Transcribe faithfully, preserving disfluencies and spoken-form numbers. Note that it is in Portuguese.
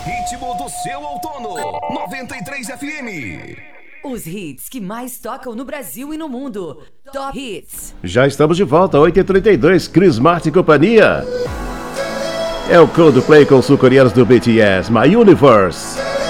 ritmo do seu outono. noventa e três F M. Os hits que mais tocam no Brasil e no mundo. Top Hits. Já estamos de volta, oito e trinta e dois, Chris Martin e companhia. É o Coldplay com sul-coreanos do B T S, My Universe.